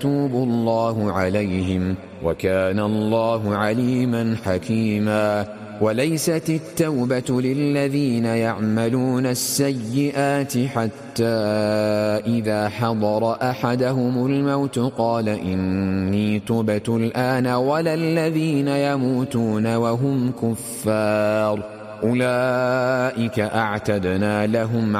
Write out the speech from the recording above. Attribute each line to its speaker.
Speaker 1: يتوب الله عليهم وكان الله عليما حكيما. وليست التوبة للذين يعملون السيئات حتى إذا حضر أحدهم الموت قال إني تبت الآن ولا الذين يموتون وهم كفار أولئك أعتدنا لهم